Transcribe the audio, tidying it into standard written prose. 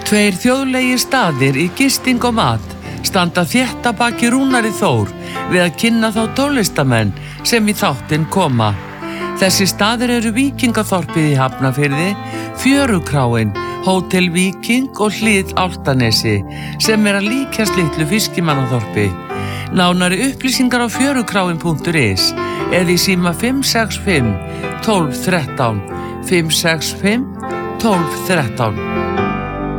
Tveir þjóðlegir staðir í gisting og mat standa þétt að baki Rúnari Þór við að kynna þá tónlistamenn sem í þáttinn koma. Þessi staðir eru Víkingaþorpið í Hafnarfirði, Fjörukráin, Hótel Víking og Hlið Álftanesi sem að líkjast litlu fiskimannaþorpi. Nánari upplýsingar á fjörukráin.is eða í síma 565 12 13 565 12 13.